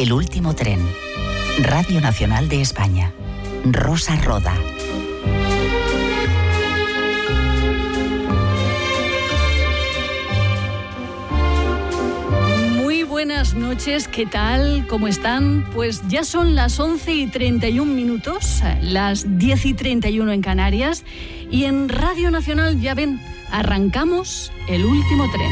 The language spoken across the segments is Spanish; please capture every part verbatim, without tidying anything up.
El último tren. Radio Nacional de España. Rosa Roda. Muy buenas noches, ¿qué tal? ¿Cómo están? Pues ya son las once y treinta y un minutos, las diez y treinta y uno en Canarias, y en Radio Nacional, ya ven, arrancamos el último tren.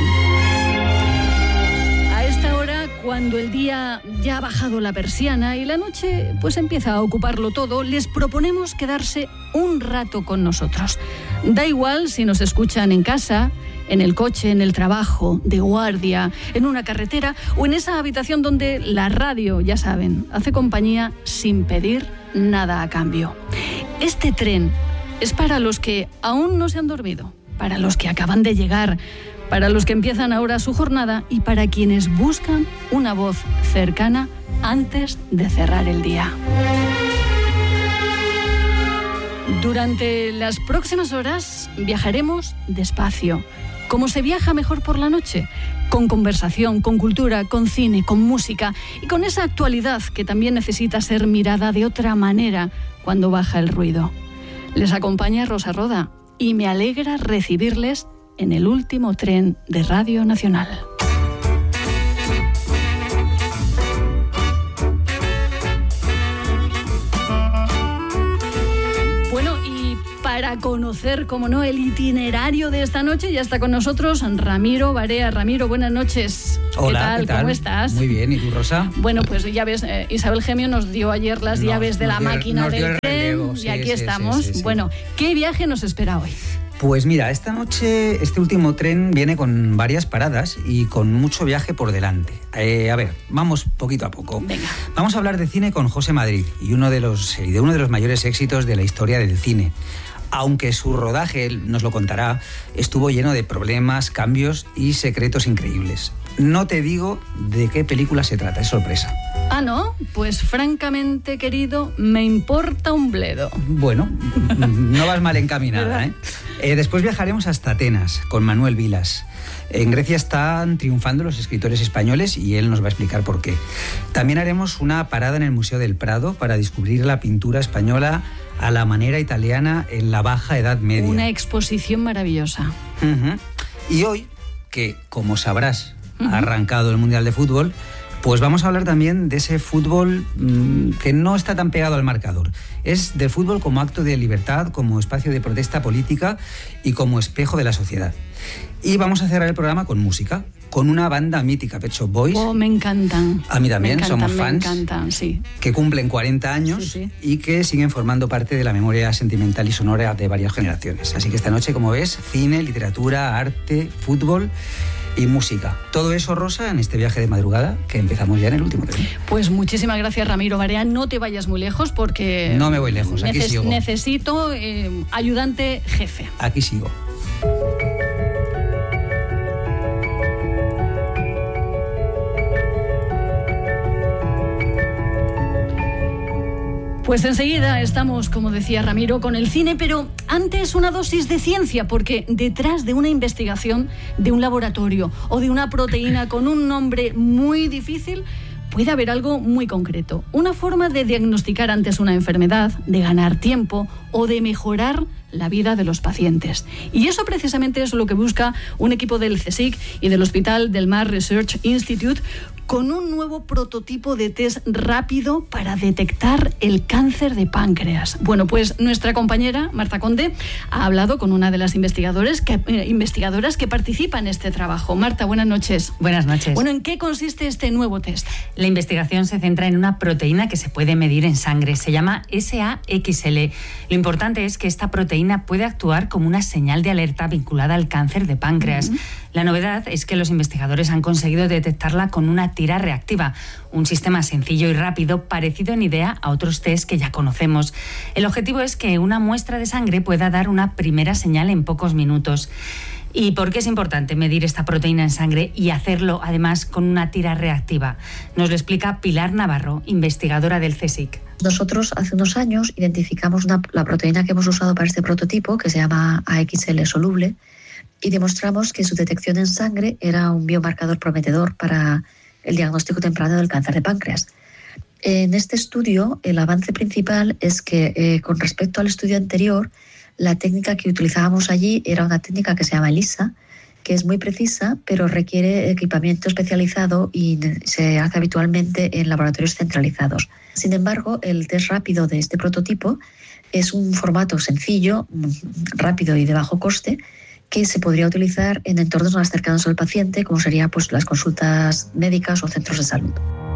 A esta hora, cuando el día ya ha bajado la persiana y la noche pues empieza a ocuparlo todo, les proponemos quedarse un rato con nosotros. Da igual si nos escuchan en casa, en el coche, en el trabajo, de guardia, en una carretera o en esa habitación donde la radio, ya saben, hace compañía sin pedir nada a cambio. Este tren es para los que aún no se han dormido, para los que acaban de llegar, para los que empiezan ahora su jornada y para quienes buscan una voz cercana antes de cerrar el día. Durante las próximas horas viajaremos despacio, como se viaja mejor por la noche, con conversación, con cultura, con cine, con música y con esa actualidad que también necesita ser mirada de otra manera cuando baja el ruido. Les acompaña Rosa Roda y me alegra recibirles en el último tren de Radio Nacional. Bueno, y para conocer, como no, el itinerario de esta noche, ya está con nosotros Ramiro Barea. Ramiro, buenas noches. Hola, ¿qué tal? ¿qué tal? ¿Cómo estás? Muy bien, ¿y tú, Rosa? Bueno, pues ya ves, eh, Isabel Gemio nos dio ayer las Nos- llaves de nos la dio- máquina nos dio del el tren relevo, y sí, aquí sí, estamos. sí, sí, sí. Bueno, ¿qué viaje nos espera hoy? Pues mira, esta noche este último tren viene con varias paradas y con mucho viaje por delante. Eh, a ver, vamos poquito a poco. Venga. Vamos a hablar de cine con José Madrid y uno de los, y de uno de los mayores éxitos de la historia del cine. Aunque su rodaje, él nos lo contará, estuvo lleno de problemas, cambios y secretos increíbles. No te digo de qué película se trata, es sorpresa. Ah, ¿no? Pues francamente, querido, me importa un bledo. Bueno, no vas mal encaminada, ¿Verdad? ¿eh? Eh, Después viajaremos hasta Atenas con Manuel Vilas. En Grecia están triunfando los escritores españoles y él nos va a explicar por qué. También haremos una parada en el Museo del Prado para descubrir la pintura española a la manera italiana en la Baja Edad Media. Una exposición maravillosa. Ujú. Y hoy, que como sabrás, ha arrancado el Mundial de Fútbol, pues vamos a hablar también de ese fútbol mmm, que no está tan pegado al marcador. Es de fútbol como acto de libertad, como espacio de protesta política y como espejo de la sociedad. Y vamos a cerrar el programa con música, con una banda mítica, Pet Shop Boys, Oh, me encantan. A mí también, me encantan, somos fans. Me encantan, sí. que cumplen cuarenta años Sí, sí. y que siguen formando parte de la memoria sentimental y sonora de varias generaciones. Así que esta noche, como ves, cine, literatura, arte, fútbol y música. Todo eso, Rosa, en este viaje de madrugada que empezamos ya en el último tren. Pues muchísimas gracias, Ramiro Barea. No te vayas muy lejos porque... No me voy lejos, aquí sigo. Necesito eh, ayudante jefe. Aquí sigo. Pues enseguida estamos, como decía Ramiro, con el cine, pero antes una dosis de ciencia, porque detrás de una investigación de un laboratorio o de una proteína con un nombre muy difícil, puede haber algo muy concreto. Una forma de diagnosticar antes una enfermedad, de ganar tiempo o de mejorar la vida de los pacientes. Y eso precisamente es lo que busca un equipo del CSIC y del Hospital del Mar Research Institute con un nuevo prototipo de test rápido para detectar el cáncer de páncreas. Bueno, pues nuestra compañera Marta Conde ha hablado con una de las investigadores que, eh, investigadoras que participa en este trabajo. Marta, buenas noches. Buenas noches. Bueno, ¿en qué consiste este nuevo test? La investigación se centra en una proteína que se puede medir en sangre. Se llama S A X L. Lo importante es que esta proteína puede actuar como una señal de alerta vinculada al cáncer de páncreas. Uh-huh. La novedad es que los investigadores han conseguido detectarla con una tira reactiva, un sistema sencillo y rápido parecido en idea a otros test que ya conocemos. El objetivo es que una muestra de sangre pueda dar una primera señal en pocos minutos. ¿Y por qué es importante medir esta proteína en sangre y hacerlo además con una tira reactiva? Nos lo explica Pilar Navarro, investigadora del CSIC. Nosotros hace unos años identificamos una, la proteína que hemos usado para este prototipo, que se llama A X L soluble, y demostramos que su detección en sangre era un biomarcador prometedor para el diagnóstico temprano del cáncer de páncreas. En este estudio, el avance principal es que eh, con respecto al estudio anterior, la técnica que utilizábamos allí era una técnica que se llama ELISA, que es muy precisa, pero requiere equipamiento especializado y se hace habitualmente en laboratorios centralizados. Sin embargo, el test rápido de este prototipo es un formato sencillo, rápido y de bajo coste, que se podría utilizar en entornos más cercanos al paciente, como serían pues, las consultas médicas o centros de salud.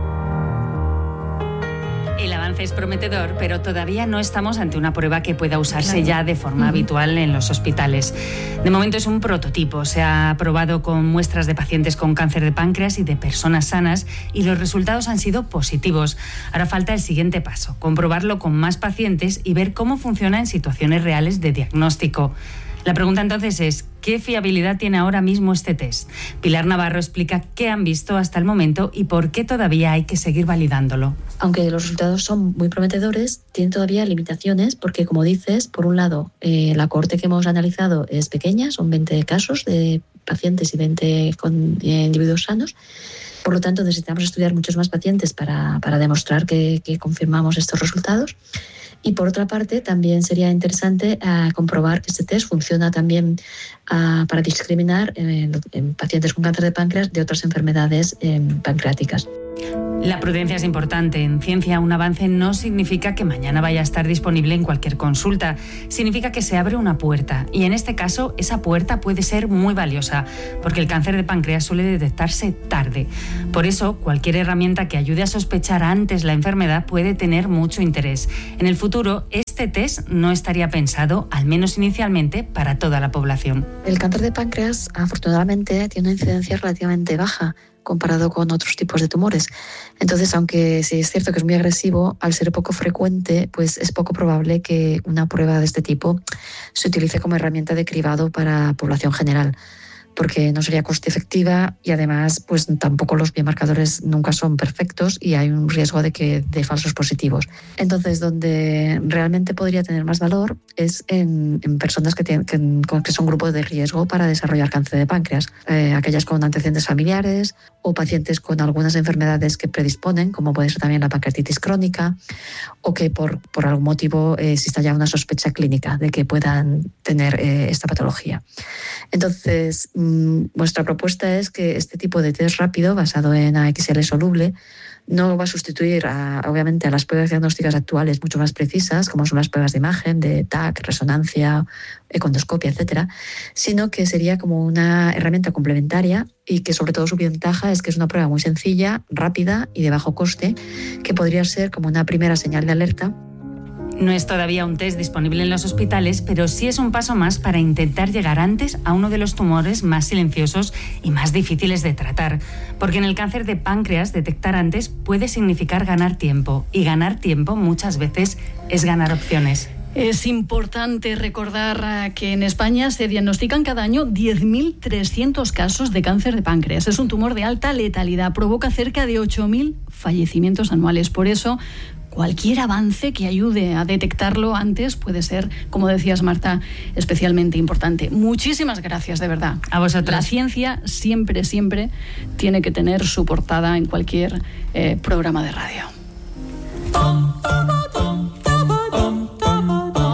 El avance es prometedor, pero todavía no estamos ante una prueba que pueda usarse claro. ya de forma uh-huh. habitual en los hospitales. De momento es un prototipo. Se ha probado con muestras de pacientes con cáncer de páncreas y de personas sanas y los resultados han sido positivos. Ahora falta el siguiente paso, comprobarlo con más pacientes y ver cómo funciona en situaciones reales de diagnóstico. La pregunta entonces es, ¿qué fiabilidad tiene ahora mismo este test? Pilar Navarro explica qué han visto hasta el momento y por qué todavía hay que seguir validándolo. Aunque los resultados son muy prometedores, tienen todavía limitaciones porque, como dices, por un lado, eh, la cohorte que hemos analizado es pequeña, son veinte casos de pacientes y veinte con, eh, individuos sanos. Por lo tanto, necesitamos estudiar muchos más pacientes para, para demostrar que, que confirmamos estos resultados. Y por otra parte, también sería interesante uh, comprobar que este test funciona también uh, para discriminar en, en pacientes con cáncer de páncreas de otras enfermedades eh, pancreáticas. La prudencia es importante. En ciencia, un avance no significa que mañana vaya a estar disponible en cualquier consulta. Significa que se abre una puerta. Y en este caso, esa puerta puede ser muy valiosa, porque el cáncer de páncreas suele detectarse tarde. Por eso, cualquier herramienta que ayude a sospechar antes la enfermedad puede tener mucho interés. En el futuro, este test no estaría pensado, al menos inicialmente, para toda la población. El cáncer de páncreas, afortunadamente, tiene una incidencia relativamente baja comparado con otros tipos de tumores. Entonces, aunque sí es cierto que es muy agresivo, al ser poco frecuente, pues es poco probable que una prueba de este tipo se utilice como herramienta de cribado para población general, porque no sería coste efectiva y además pues tampoco los biomarcadores nunca son perfectos y hay un riesgo de que de falsos positivos. Entonces, donde realmente podría tener más valor es en, en personas que, tienen, que, que son grupos de riesgo para desarrollar cáncer de páncreas, eh, aquellas con antecedentes familiares o pacientes con algunas enfermedades que predisponen, como puede ser también la pancreatitis crónica, o que por, por algún motivo eh, exista ya una sospecha clínica de que puedan tener eh, esta patología. Entonces, nuestra propuesta es que este tipo de test rápido basado en A X L soluble no va a sustituir a, obviamente a las pruebas diagnósticas actuales mucho más precisas, como son las pruebas de imagen, de T A C, resonancia, econdoscopia, etcétera, sino que sería como una herramienta complementaria y que sobre todo su ventaja es que es una prueba muy sencilla, rápida y de bajo coste, que podría ser como una primera señal de alerta. No es todavía un test disponible en los hospitales, pero sí es un paso más para intentar llegar antes a uno de los tumores más silenciosos y más difíciles de tratar. Porque en el cáncer de páncreas, detectar antes puede significar ganar tiempo. Y ganar tiempo muchas veces es ganar opciones. Es importante recordar que en España se diagnostican cada año diez mil trescientos casos de cáncer de páncreas. Es un tumor de alta letalidad, provoca cerca de ocho mil fallecimientos anuales. Por eso, cualquier avance que ayude a detectarlo antes puede ser, como decías, Marta, especialmente importante. Muchísimas gracias, de verdad. A vosotros. La ciencia siempre, siempre tiene que tener su portada en cualquier eh, programa de radio.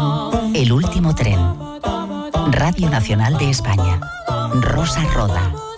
El último tren. Radio Nacional de España. Rosa Roda.